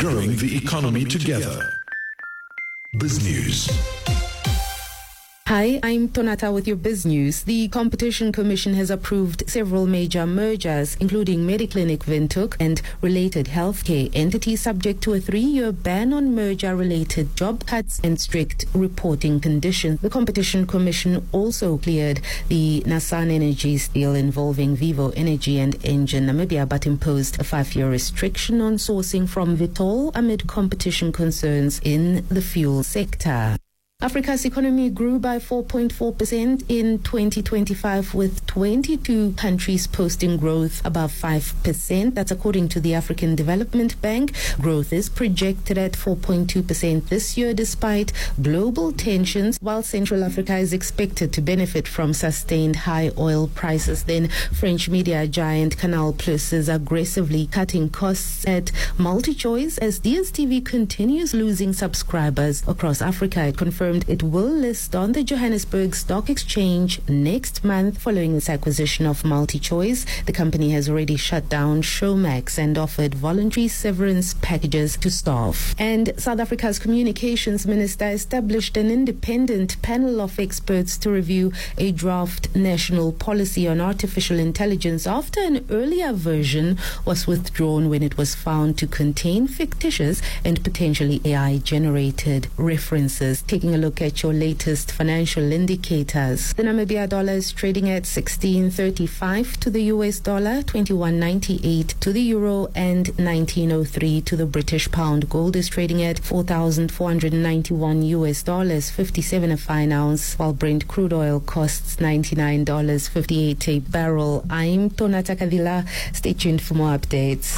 growing the economy together. BizNews. Hi, I'm Tonata with your Biz News. The Competition Commission has approved several major mergers, including Mediclinic Windhoek and related healthcare entities, subject to a 3-year ban on merger-related job cuts and strict reporting conditions. The Competition Commission also cleared the Nasan Energies deal involving Vivo Energy and Engen Namibia, but imposed a 5-year restriction on sourcing from Vitol amid competition concerns in the fuel sector. Africa's economy grew by 4.4% in 2025, with 22 countries posting growth above 5%. That's according to the African Development Bank. Growth is projected at 4.2% this year, despite global tensions, while Central Africa is expected to benefit from sustained high oil prices. Then French media giant Canal Plus is aggressively cutting costs at MultiChoice as DStv continues losing subscribers across Africa. It confirmed it will list on the Johannesburg Stock Exchange next month following its acquisition of MultiChoice. The company has already shut down Showmax and offered voluntary severance packages to staff. And South Africa's communications minister established an independent panel of experts to review a draft national policy on artificial intelligence after an earlier version was withdrawn when it was found to contain fictitious and potentially AI-generated references. Taking a look at your latest financial indicators. The Namibia dollar is trading at 16.35 to the US dollar, 21.98 to the euro, and 19.03 to the British pound. Gold is trading at 4,491 US dollars, 57 a fine ounce, while Brent crude oil costs $99.58 a barrel. I'm Tonata Kadila. Stay tuned for more updates.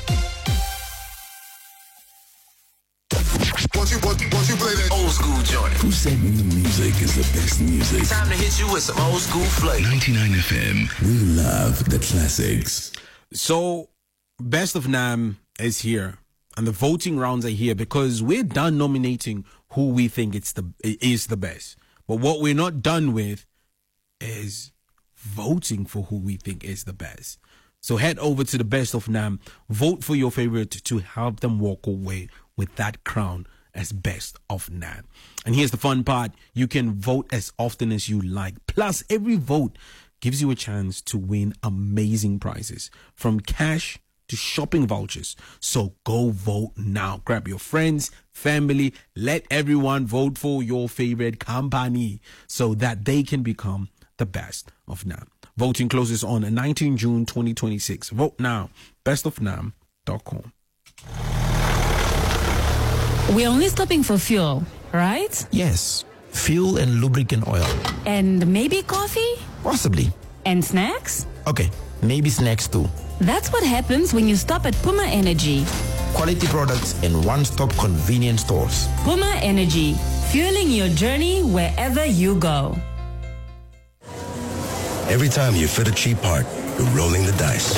Once you play that old school joint. Who said new music is the best music? Time to hit you with some old school flavor. 99 FM. We love the classics. So, Best of NAM is here, and the voting rounds are here because we're done nominating who we think is the best. But what we're not done with is voting for who we think is the best. So head over to the Best of NAM, vote for your favorite to help them walk away with that crown as Best of NAM. And here's the fun part. You can vote as often as you like. Plus, every vote gives you a chance to win amazing prizes, from cash to shopping vouchers. So go vote now. Grab your friends, family, let everyone vote for your favorite company so that they can become the Best of NAM. Voting closes on 19 June 2026. Vote now. bestofnam.com. We're only stopping for fuel, right? Yes, fuel and lubricant oil. And maybe coffee? Possibly. And snacks? Okay, maybe snacks too. That's what happens when you stop at Puma Energy. Quality products in one-stop convenience stores. Puma Energy, fueling your journey wherever you go. Every time you fit a cheap part, you're rolling the dice.